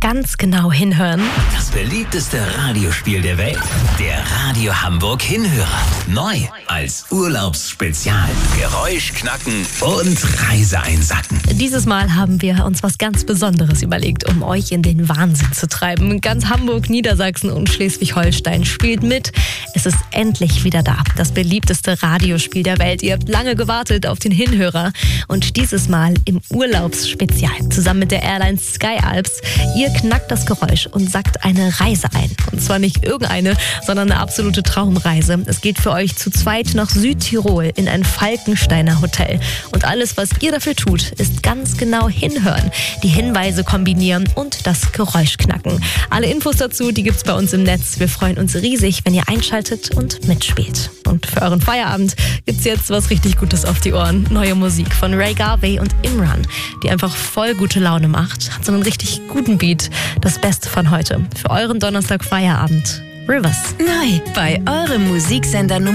ganz genau hinhören. Das beliebteste Radiospiel der Welt, der Radio Hamburg Hinhörer. Neu als Urlaubsspezial. Geräusch knacken und Reise einsacken. Dieses Mal haben wir uns was ganz Besonderes überlegt, um euch in den Wahnsinn zu treiben. Ganz Hamburg, Niedersachsen und Schleswig-Holstein spielt mit. Es ist endlich wieder da. Das beliebteste Radiospiel der Welt. Ihr habt lange gewartet auf den Hinhörer. Und dieses Mal im Urlaubsspezial. Zusammen mit der Airline Sky Alps. Ihr knackt das Geräusch und sagt eine Reise ein. Und zwar nicht irgendeine, sondern eine absolute Traumreise. Es geht für euch zu zweit nach Südtirol in ein Falkensteiner Hotel. Und alles, was ihr dafür tut, ist ganz genau hinhören, die Hinweise kombinieren und das Geräusch knacken. Alle Infos dazu, die gibt's bei uns im Netz. Wir freuen uns riesig, wenn ihr einschaltet und mitspielt. Und für euren Feierabend gibt's jetzt was richtig Gutes auf die Ohren. Neue Musik von Ray Garvey und Imran, die einfach voll gute Laune macht. Hat so einen richtig guten Beat. Das Beste von heute. Für euren Donnerstag Feierabend. Rivers. Neu bei eurem Musiksender Nummer